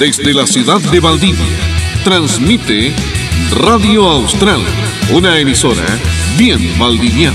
Desde la ciudad de Valdivia, transmite Radio Austral, una emisora bien valdiviana.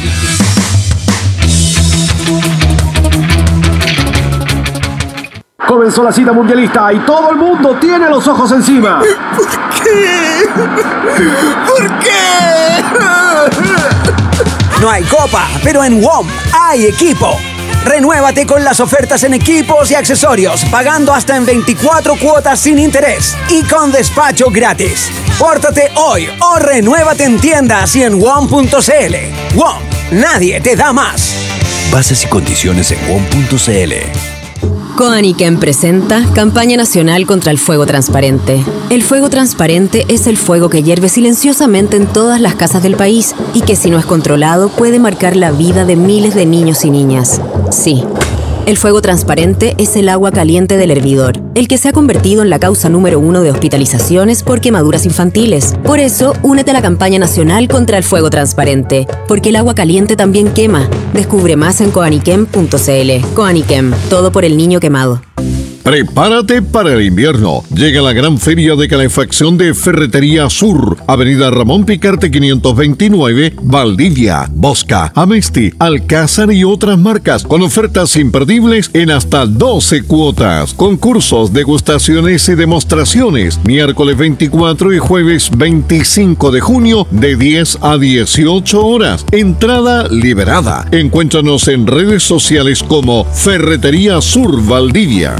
Comenzó la cita mundialista y todo el mundo tiene los ojos encima. ¿Por qué? ¿Por qué? No hay copa, pero en WOM hay equipo. Renuévate con las ofertas en equipos y accesorios, pagando hasta en 24 cuotas sin interés y con despacho gratis. Pórtate hoy o renuévate en tiendas y en WOM.cl. WOM, nadie te da más. Bases y condiciones en WOM.cl. Coaniquem presenta Campaña Nacional contra el Fuego Transparente. El fuego transparente es el fuego que hierve silenciosamente en todas las casas del país y que, si no es controlado, puede marcar la vida de miles de niños y niñas. Sí, el fuego transparente es el agua caliente del hervidor, el que se ha convertido en la causa número 1 de hospitalizaciones por quemaduras infantiles. Por eso, únete a la Campaña Nacional contra el Fuego Transparente, porque el agua caliente también quema. Descubre más en coaniquem.cl. Coaniquem, todo por el niño quemado. Prepárate para el invierno. Llega la gran feria de calefacción de Ferretería Sur, Avenida Ramón Picarte 529, Valdivia, Bosca, Amesti, Alcázar y otras marcas, con ofertas imperdibles en hasta 12 cuotas. Concursos, degustaciones y demostraciones, miércoles 24 y jueves 25 de junio de 10 a 18 horas. Entrada liberada. Encuéntranos en redes sociales como Ferretería Sur Valdivia.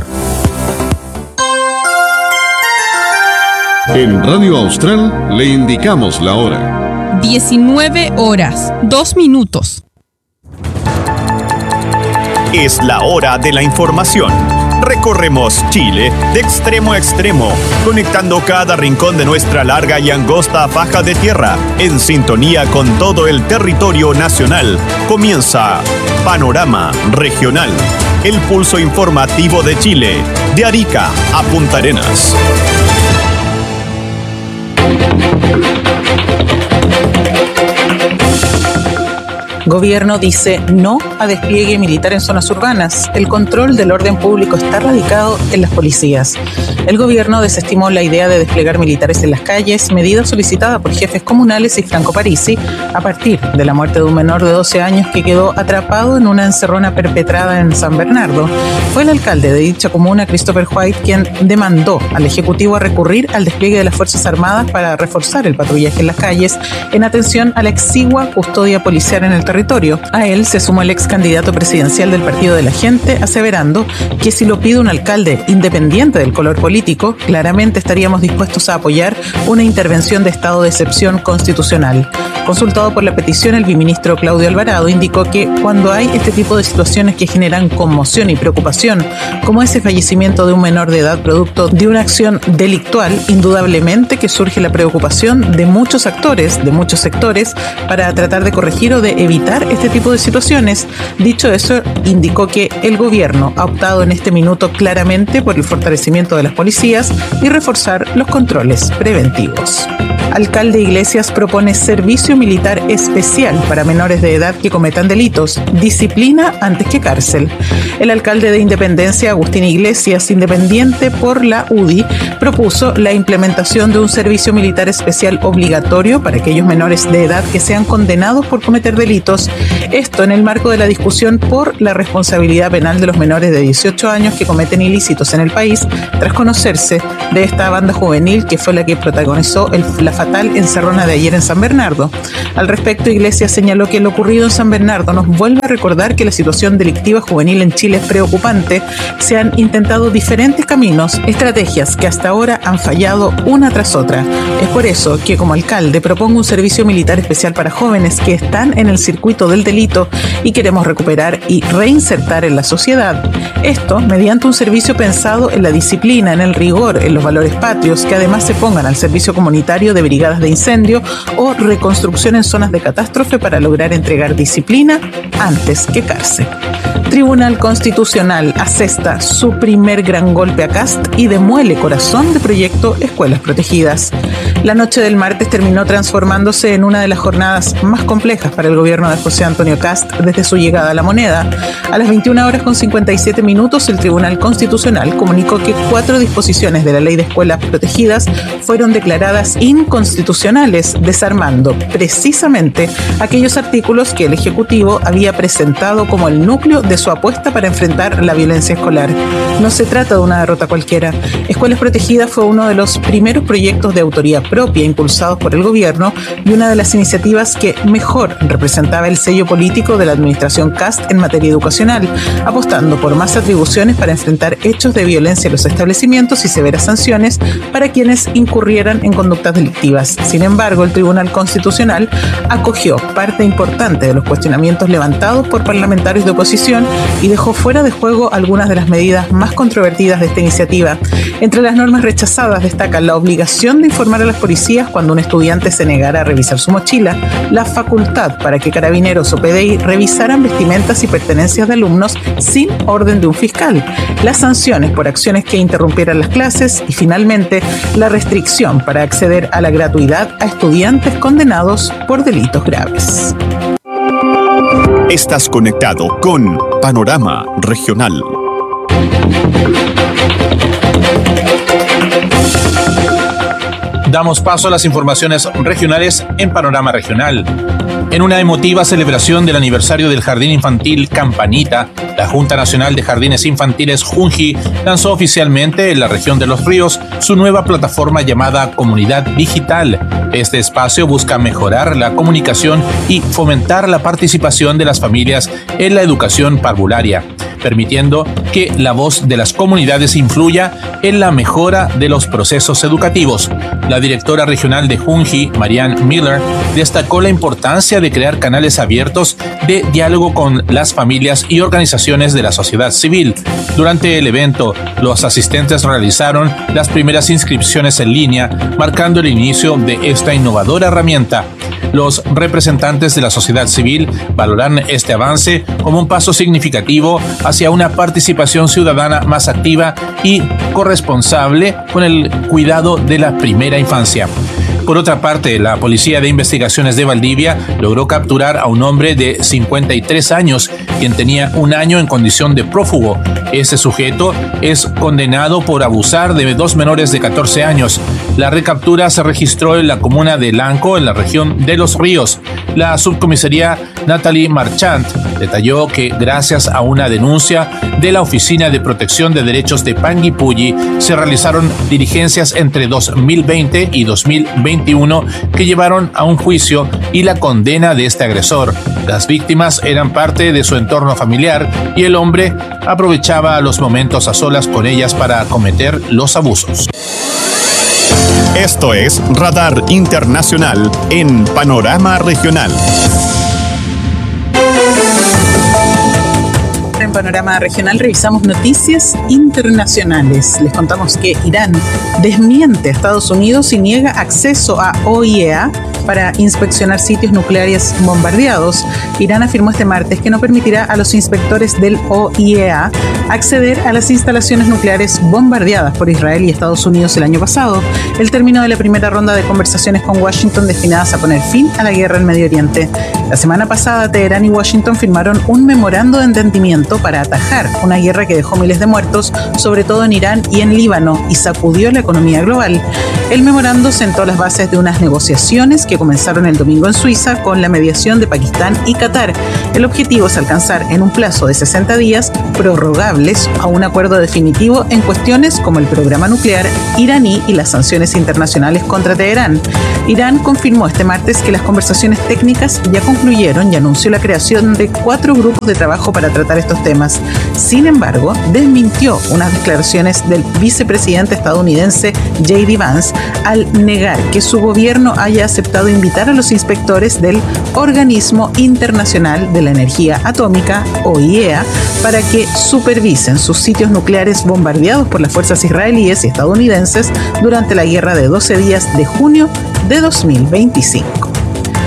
En Radio Austral le indicamos la hora. 19 horas, 2 minutos. Es la hora de la información. Recorremos Chile de extremo a extremo, conectando cada rincón de nuestra larga y angosta faja de tierra, en sintonía con todo el territorio nacional. Comienza Panorama Regional, el pulso informativo de Chile, de Arica a Punta Arenas. Gobierno dice no a despliegue militar en zonas urbanas. El control del orden público está radicado en las policías. El gobierno desestimó la idea de desplegar militares en las calles, medida solicitada por jefes comunales y Franco Parisi a partir de la muerte de un menor de 12 años que quedó atrapado en una encerrona perpetrada en San Bernardo. Fue el alcalde de dicha comuna, Christopher White, quien demandó al Ejecutivo a recurrir al despliegue de las Fuerzas Armadas para reforzar el patrullaje en las calles en atención a la exigua custodia policial en el territorio. A él se sumó el ex candidato presidencial del Partido de la Gente, aseverando que si lo pide un alcalde independiente del color político, claramente estaríamos dispuestos a apoyar una intervención de estado de excepción constitucional. Consultado por la petición, el viceministro Claudio Alvarado indicó que cuando hay este tipo de situaciones que generan conmoción y preocupación, como ese fallecimiento de un menor de edad producto de una acción delictual, indudablemente que surge la preocupación de muchos actores, de muchos sectores, para tratar de corregir o de evitar este tipo de situaciones. Dicho eso, indicó que el gobierno ha optado en este minuto claramente por el fortalecimiento de las policías y reforzar los controles preventivos. Alcalde Iglesias propone servicio militar especial para menores de edad que cometan delitos, disciplina antes que cárcel. El alcalde de Independencia, Agustín Iglesias, independiente por la UDI, propuso la implementación de un servicio militar especial obligatorio para aquellos menores de edad que sean condenados por cometer delitos. Esto en el marco de la discusión por la responsabilidad penal de los menores de 18 años que cometen ilícitos en el país, tras conocerse de esta banda juvenil que fue la que protagonizó la fatal encerrona de ayer en San Bernardo. Al respecto, Iglesias señaló que lo ocurrido en San Bernardo nos vuelve a recordar que la situación delictiva juvenil en Chile es preocupante. Se han intentado diferentes caminos, estrategias que hasta ahora han fallado una tras otra. Es por eso que como alcalde propongo un servicio militar especial para jóvenes que están en el circuito del delito y queremos recuperar y reinsertar en la sociedad. Esto mediante un servicio pensado en la disciplina, en el rigor, en los valores patrios, que además se pongan al servicio comunitario de brigadas de incendio o reconstrucción en zonas de catástrofe para lograr entregar disciplina antes que cárcel. Tribunal Constitucional asesta su primer gran golpe a Kast y demuele corazón de proyecto Escuelas Protegidas. La noche del martes terminó transformándose en una de las jornadas más complejas para el gobierno de José Antonio Kast desde su llegada a la moneda. A las 21:57 el Tribunal Constitucional comunicó que 4 disposiciones de la Ley de Escuelas Protegidas fueron declaradas inconstitucionales, desarmando precisamente aquellos artículos que el Ejecutivo había presentado como el núcleo de su apuesta para enfrentar la violencia escolar. No se trata de una derrota cualquiera. Escuelas Protegidas fue uno de los primeros proyectos de autoría propia impulsados por el gobierno y una de las iniciativas que mejor representaba el sello político de la administración Kast en materia educacional, apostando por más atribuciones para enfrentar hechos de violencia en los establecimientos y severas sanciones para quienes incurrieran en conductas delictivas. Sin embargo, el Tribunal Constitucional acogió parte importante de los cuestionamientos levantados por parlamentarios de oposición y dejó fuera de juego algunas de las medidas más controvertidas de esta iniciativa. Entre las normas rechazadas destacan la obligación de informar a las policías cuando un estudiante se negara a revisar su mochila, la facultad para que carabineros o PDI revisaran vestimentas y pertenencias de alumnos sin orden de un fiscal, las sanciones por acciones que interrumpieran las clases y finalmente la restricción para acceder a la gratuidad a estudiantes condenados por delitos graves. Estás conectado con Panorama Regional. Damos paso a las informaciones regionales en Panorama Regional. En una emotiva celebración del aniversario del Jardín Infantil Campanita, la Junta Nacional de Jardines Infantiles Junji lanzó oficialmente en la región de Los Ríos su nueva plataforma llamada Comunidad Digital. Este espacio busca mejorar la comunicación y fomentar la participación de las familias en la educación parvularia, permitiendo que la voz de las comunidades influya en la mejora de los procesos educativos. La directora regional de Junji, Marianne Miller, destacó la importancia de crear canales abiertos de diálogo con las familias y organizaciones de la sociedad civil. Durante el evento, los asistentes realizaron las primeras inscripciones en línea, marcando el inicio de esta innovadora herramienta. Los representantes de la sociedad civil valoran este avance como un paso significativo hacia una participación ciudadana más activa y corresponsable con el cuidado de la primera infancia. Por otra parte, la Policía de Investigaciones de Valdivia logró capturar a un hombre de 53 años, quien tenía un año en condición de prófugo. Este sujeto es condenado por abusar de 2 menores de 14 años. La recaptura se registró en la comuna de Lanco, en la región de Los Ríos. La subcomisaría Natalie Marchant detalló que gracias a una denuncia de la Oficina de Protección de Derechos de Panguipulli se realizaron diligencias entre 2020 y 2021 que llevaron a un juicio y la condena de este agresor. Las víctimas eran parte de su entorno familiar y el hombre aprovechaba los momentos a solas con ellas para cometer los abusos. Esto es Radar Internacional en Panorama Regional. En Panorama Regional revisamos noticias internacionales. Les contamos que Irán desmiente a Estados Unidos y niega acceso a OIEA para inspeccionar sitios nucleares bombardeados. Irán afirmó este martes que no permitirá a los inspectores del OIEA acceder a las instalaciones nucleares bombardeadas por Israel y Estados Unidos el año pasado, el término de la primera ronda de conversaciones con Washington destinadas a poner fin a la guerra en Medio Oriente. La semana pasada, Teherán y Washington firmaron un memorando de entendimiento para atajar una guerra que dejó miles de muertos, sobre todo en Irán y en Líbano, y sacudió la economía global. El memorando sentó las bases de unas negociaciones que comenzaron el domingo en Suiza con la mediación de Pakistán y Qatar. El objetivo es alcanzar en un plazo de 60 días prorrogables a un acuerdo definitivo en cuestiones como el programa nuclear iraní y las sanciones internacionales contra Teherán. Irán confirmó este martes que las conversaciones técnicas ya concluyeron y anunció la creación de 4 grupos de trabajo para tratar estos temas. Sin embargo, desmintió unas declaraciones del vicepresidente estadounidense J.D. Vance al negar que su gobierno haya aceptado invitar a los inspectores del Organismo Internacional de la Energía Atómica, OIEA, para que supervisen sus sitios nucleares bombardeados por las fuerzas israelíes y estadounidenses durante la guerra de 12 días de junio de 2025.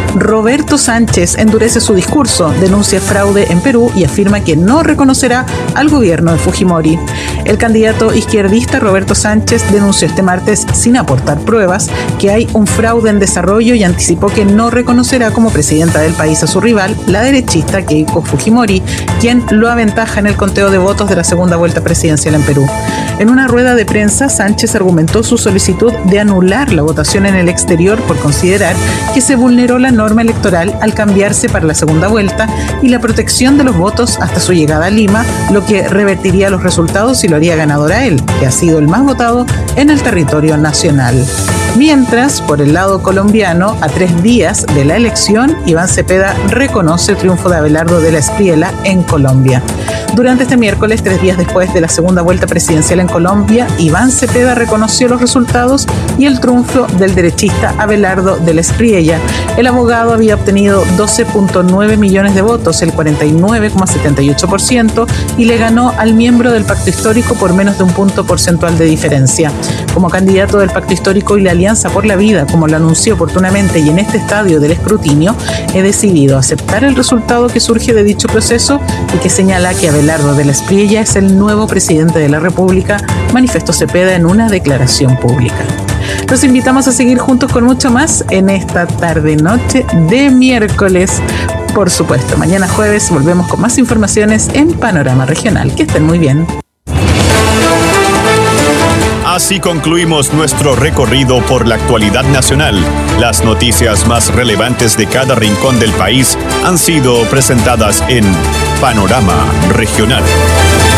Roberto Sánchez endurece su discurso, denuncia fraude en Perú y afirma que no reconocerá al gobierno de Fujimori. El candidato izquierdista Roberto Sánchez denunció este martes, sin aportar pruebas, que hay un fraude en desarrollo y anticipó que no reconocerá como presidenta del país a su rival, la derechista Keiko Fujimori, quien lo aventaja en el conteo de votos de la segunda vuelta presidencial en Perú. En una rueda de prensa, Sánchez argumentó su solicitud de anular la votación en el exterior por considerar que se vulneró la norma electoral al cambiarse para la segunda vuelta y la protección de los votos hasta su llegada a Lima, lo que revertiría los resultados y lo haría ganador a él, que ha sido el más votado en el territorio nacional. Mientras, por el lado colombiano, a 3 días de la elección, Iván Cepeda reconoce el triunfo de Abelardo de la Espriella en Colombia. Durante este miércoles, 3 días después de la segunda vuelta presidencial en Colombia, Iván Cepeda reconoció los resultados y el triunfo del derechista Abelardo de la Espriella. El abogado había obtenido 12.9 millones de votos, el 49,78%, y le ganó al miembro del Pacto Histórico por menos de un punto porcentual de diferencia. Como candidato del Pacto Histórico y la Alianza por la Vida, como lo anunció oportunamente y en este estadio del escrutinio, he decidido aceptar el resultado que surge de dicho proceso y que señala que Abelardo de la Espriella es el nuevo presidente de la República, manifestó Cepeda en una declaración pública. Los invitamos a seguir juntos con mucho más en esta tarde-noche de miércoles. Por supuesto, mañana jueves volvemos con más informaciones en Panorama Regional. Que estén muy bien. Así concluimos nuestro recorrido por la actualidad nacional. Las noticias más relevantes de cada rincón del país han sido presentadas en Panorama Regional.